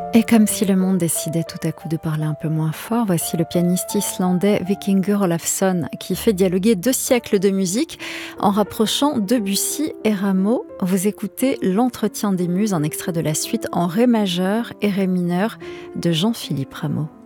Et comme si le monde décidait tout à coup de parler un peu moins fort, voici le pianiste islandais Vikingur Olafsson qui fait dialoguer 2 siècles de musique en rapprochant Debussy et Rameau. Vous écoutez L'Entretien des Muses, un extrait de la suite en ré majeur et ré mineur de Jean-Philippe Rameau.